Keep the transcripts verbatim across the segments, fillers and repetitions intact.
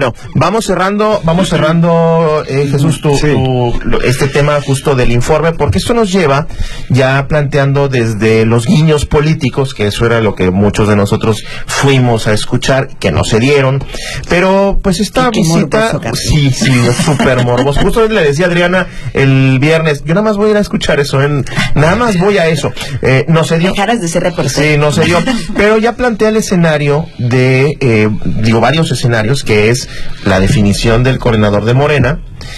Bueno, vamos cerrando, vamos cerrando, eh, Jesús, tu, sí. tu, este tema justo del informe, porque esto nos lleva ya planteando desde los guiños políticos, que eso era lo que muchos de nosotros fuimos a escuchar, que no se dieron, pero pues esta visita, morboso, sí, sí, súper morboso. Justo le decía a Adriana el viernes, yo nada más voy a ir a escuchar eso, en, nada más voy a eso. Eh, no se dio. Dejaras de ser reportero. Sí, no se dio, pero ya plantea el escenario de, eh, digo, varios escenarios, que es la definición del coordinador de Morena,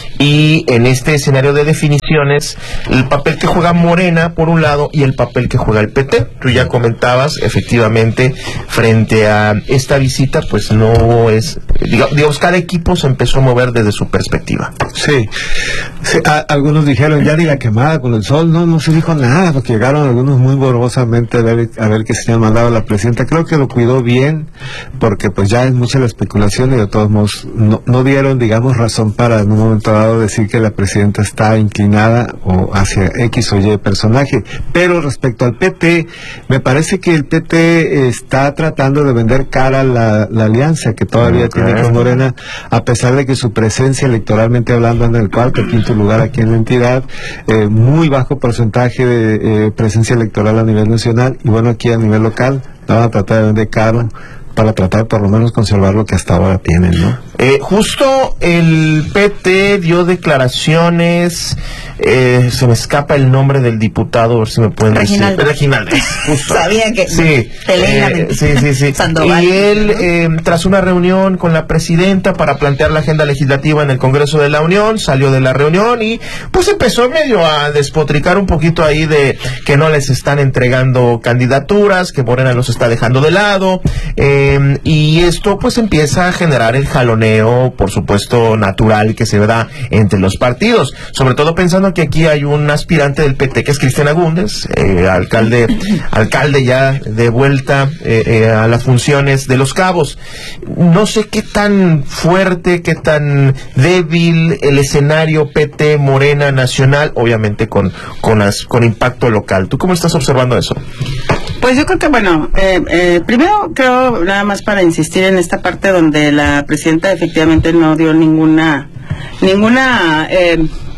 y en este escenario de definiciones, el papel que juega Morena por un lado y el papel que juega el P T. Tú ya comentabas, efectivamente, frente a esta visita, pues no es, digamos, cada equipo se empezó a mover desde su perspectiva. Sí, sí a, algunos dijeron, ya ni la quemada con el sol, no, no se dijo nada, porque llegaron algunos muy morbosamente a ver, a ver qué se había mandado a la presidenta. Creo que lo cuidó bien, porque pues ya es mucha la especulación y de todos modos no, no dieron, digamos, razón para en un momento dado decir que la presidenta está inclinada o hacia X o Y personaje. Pero respecto al P T, me parece que el P T está tratando de vender cara la, la alianza que todavía okay. tiene con Morena, a pesar de que su presencia electoralmente hablando anda en el cuarto o quinto lugar aquí en la entidad, eh, muy bajo porcentaje de eh, presencia electoral a nivel nacional, y bueno, aquí a nivel local la van a tratar de vender caro para tratar por lo menos conservar lo que hasta ahora tienen, ¿no? Eh, justo el P T dio declaraciones, eh, se me escapa el nombre del diputado, a ver si me pueden Reginaldo. decir. Reginaldo. Justo. Sabía que sí, eh, sí, sí, sí. Sandoval. Y él, eh, tras una reunión con la presidenta para plantear la agenda legislativa en el Congreso de la Unión, salió de la reunión y pues empezó medio a despotricar un poquito ahí de que no les están entregando candidaturas, que Morena los está dejando de lado, eh, y esto pues empieza a generar el jaloneo, por supuesto, natural que se da entre los partidos, sobre todo pensando que aquí hay un aspirante del P T que es Cristian Agúndez, eh, alcalde, alcalde ya de vuelta eh, eh, a las funciones de Los Cabos. No sé qué tan fuerte, qué tan débil el escenario P T Morena nacional, obviamente con, con, as, con impacto local. ¿Tú cómo estás observando eso? Pues yo creo que, bueno, eh, eh, primero creo, nada más para insistir en esta parte donde la presidenta efectivamente no dio ninguna, ninguna, eh,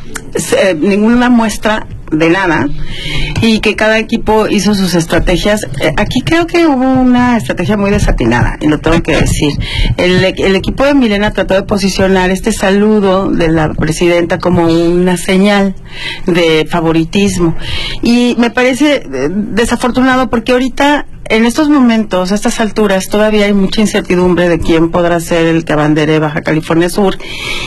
eh, ninguna muestra de nada, y que cada equipo hizo sus estrategias. Eh, aquí creo que hubo una estrategia muy desatinada, y lo tengo que decir. El, el equipo de Milena trató de posicionar este saludo de la presidenta como una señal de favoritismo, y me parece eh, desafortunado, porque ahorita, en estos momentos, a estas alturas, todavía hay mucha incertidumbre de quién podrá ser el que abandere Baja California Sur,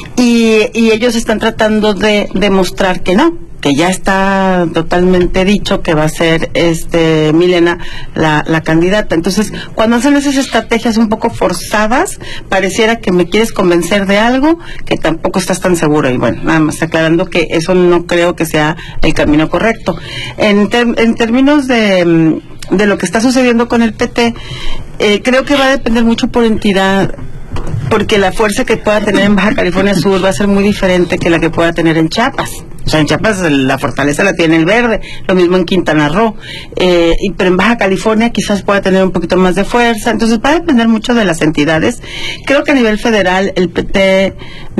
y, y ellos están tratando de demostrar que no, que ya está totalmente dicho que va a ser este Milena la, la candidata. Entonces, cuando hacen esas estrategias un poco forzadas, pareciera que me quieres convencer de algo que tampoco estás tan seguro. Y bueno, nada más aclarando que eso no creo que sea el camino correcto. En, ter, en términos de, de lo que está sucediendo con el P T, eh, creo que va a depender mucho por entidad, porque la fuerza que pueda tener en Baja California Sur va a ser muy diferente que la que pueda tener en Chiapas. O sea, en Chiapas la fortaleza la tiene el verde, lo mismo en Quintana Roo, eh, y, pero en Baja California quizás pueda tener un poquito más de fuerza. Entonces va a depender mucho de las entidades. Creo que a nivel federal el P T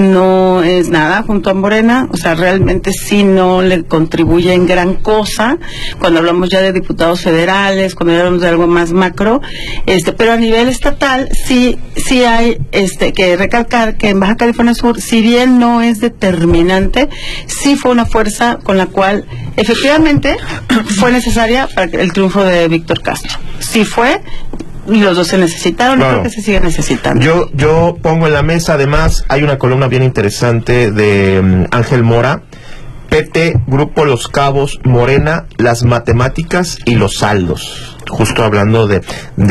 no es nada junto a Morena, o sea, realmente sí no le contribuye en gran cosa cuando hablamos ya de diputados federales, cuando hablamos de algo más macro, este, pero a nivel estatal sí, sí hay este que recalcar que en Baja California Sur, si bien no es determinante, sí fue una fuerza con la cual efectivamente fue necesaria para el triunfo de Víctor Castro. Sí fue, y los dos se necesitaron, claro. Y creo que se siguen necesitando. Yo, yo pongo en la mesa, además, hay una columna bien interesante de um, Ángel Mora, P T, Grupo Los Cabos, Morena, las matemáticas y los saldos. Justo hablando de,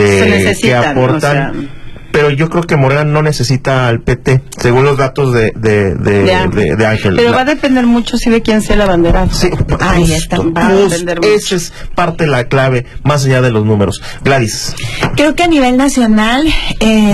de que aportan... O sea, pero yo creo que Morena no necesita al P T, según los datos de de, de, de, Ángel. de, de Ángel. Pero la... va a depender mucho sí de quién sea el abanderado. Sí, ahí justo, está. Va a depender mucho. Esa es parte de la clave, más allá de los números. Gladys. Creo que a nivel nacional, eh,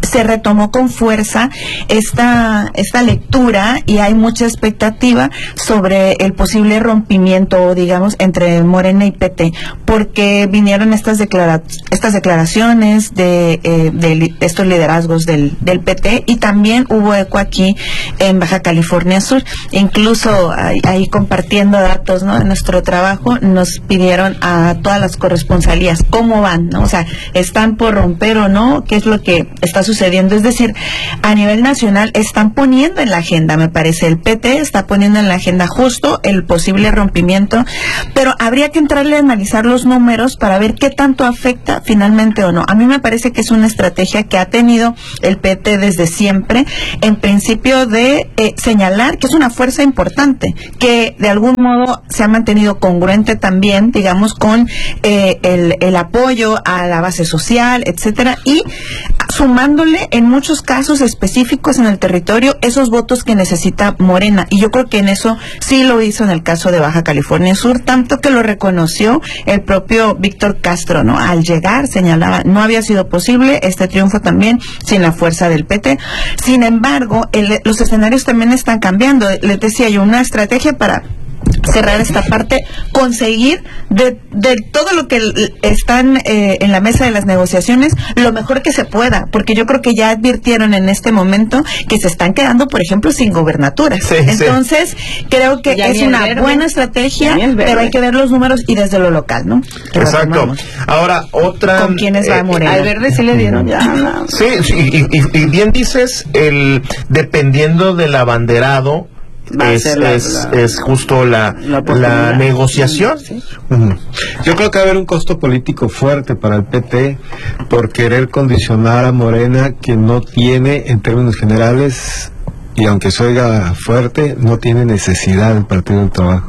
se retomó con fuerza esta, esta lectura y hay mucha expectativa sobre el posible rompimiento, digamos, entre Morena y P T, porque vinieron estas, declara estas declaraciones de, eh, de estos liderazgos del, del P T, y también hubo eco aquí en Baja California Sur. Incluso ahí, ahí compartiendo datos, ¿no?, de nuestro trabajo, nos pidieron a todas las corresponsalías cómo van, ¿no? O sea, ¿están por romper o no? ¿Qué es lo que está sucediendo? Es decir, a nivel nacional están poniendo en la agenda, me parece, el P T está poniendo en la agenda justo el posible rompimiento, pero habría que entrarle a analizar los números para ver qué tanto afecta finalmente o no. A mí me parece que es una estrategia que ha tenido el P T desde siempre, en principio de eh, señalar que es una fuerza importante, que de algún modo se ha mantenido congruente también, digamos, con eh, el, el apoyo a la base social, etcétera, y sumándole en muchos casos específicos en el territorio esos votos que necesita Morena. Y yo creo que en eso sí lo hizo en el caso de Baja California Sur, tanto que lo reconoció el propio Víctor Castro, ¿no? Al llegar señalaba, no había sido posible este triunfo también sin la fuerza del P T. Sin embargo, el, los escenarios también están cambiando. Les decía yo, una estrategia para cerrar esta parte, conseguir de, de todo lo que están eh, en la mesa de las negociaciones lo mejor que se pueda, porque yo creo que ya advirtieron en este momento que se están quedando, por ejemplo, sin gobernaturas. Sí, Entonces, sí. creo que ya es una verde. buena estrategia, pero hay que ver los números y desde lo local, ¿no? Que Exacto. Ahora, otra... ¿Con quiénes va eh, Morena? Al verde sí le dieron ya. No. Sí, sí y, y, y bien dices, el dependiendo del abanderado, Es, la, es, la, es justo la, la, la negociación. Sí. Uh-huh. Yo creo que va a haber un costo político fuerte para el P T por querer condicionar a Morena, que no tiene, en términos generales, y aunque se oiga fuerte, no tiene necesidad del Partido del Trabajo.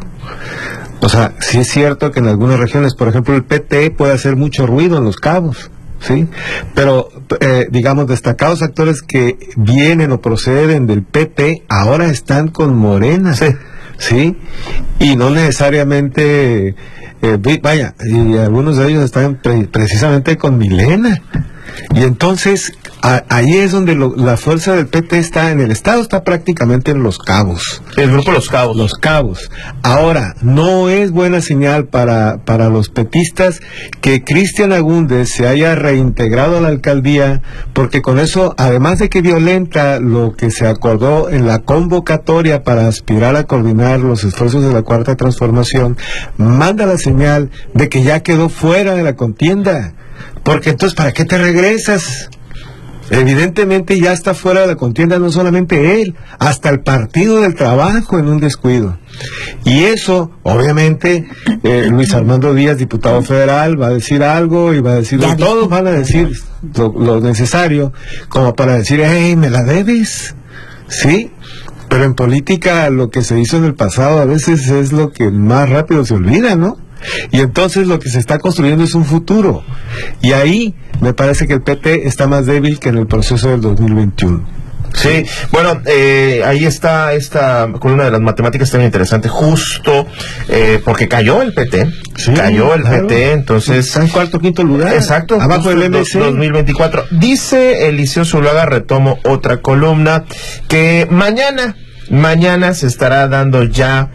O sea, sí es cierto que en algunas regiones, por ejemplo, el P T puede hacer mucho ruido en Los Cabos, ¿sí? Pero, eh, digamos, destacados actores que vienen o proceden del P T ahora están con Morena, ¿sí? ¿Sí? Y no necesariamente, eh, vaya, y algunos de ellos están pre precisamente con Milena. Y entonces, a, ahí es donde lo, la fuerza del P T está, en el Estado está prácticamente en Los Cabos. El grupo Los Cabos. Los Cabos. Ahora, no es buena señal para, para los petistas que Cristian Agúndez se haya reintegrado a la alcaldía, porque con eso, además de que violenta lo que se acordó en la convocatoria para aspirar a coordinar los esfuerzos de la Cuarta Transformación, manda la señal de que ya quedó fuera de la contienda. Porque entonces, ¿para qué te regresas? Evidentemente ya está fuera de la contienda, no solamente él, hasta el Partido del Trabajo en un descuido. Y eso, obviamente, eh, Luis Armando Díaz, diputado federal, va a decir algo y va a decir, todos van a decir lo, lo necesario, como para decir, hey, me la debes, ¿sí? Pero en política lo que se hizo en el pasado a veces es lo que más rápido se olvida, ¿no? Y entonces lo que se está construyendo es un futuro. Y ahí me parece que el P T está más débil que en el proceso del dos mil veintiuno. Sí, bueno, eh, ahí está esta columna de las matemáticas tan interesante, justo eh, porque cayó el P T, sí, cayó el claro. P T, entonces... Está en cuarto, quinto lugar. Exacto, abajo del M C. dos mil veinticuatro. Dice Eliseo Zuluaga, retomo otra columna, que mañana, mañana se estará dando ya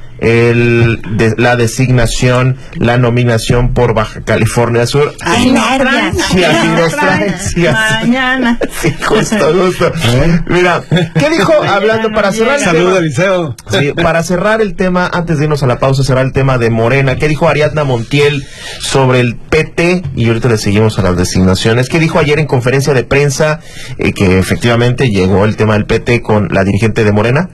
el de, la designación, la nominación por Baja California Sur. Ay, nervios. Sí, así nos traen. Sí, así. Mañana. Sí, justo, justo. ¿Eh? Mira, ¿qué dijo hablando para cerrar el Saludos, tema? Eliseo. Sí, para cerrar el tema, antes de irnos a la pausa, cerrar el tema de Morena. ¿Qué dijo Ariadna Montiel sobre el P T? Y ahorita le seguimos a las designaciones. ¿Qué dijo ayer en conferencia de prensa eh, que efectivamente llegó el tema del P T con la dirigente de Morena?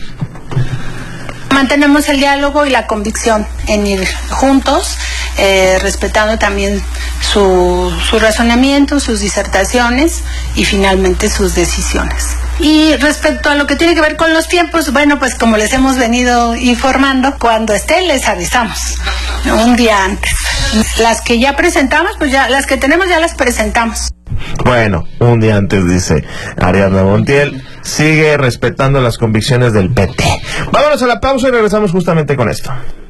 Mantenemos el diálogo y la convicción en ir juntos, eh, respetando también su, su razonamiento, sus disertaciones y finalmente sus decisiones. Y respecto a lo que tiene que ver con los tiempos, bueno, pues como les hemos venido informando, cuando esté les avisamos, un día antes. Las que ya presentamos, pues ya, las que tenemos ya las presentamos. Bueno, un día antes, dice Ariadna Montiel, sigue respetando las convicciones del P T. Vámonos a la pausa y regresamos justamente con esto.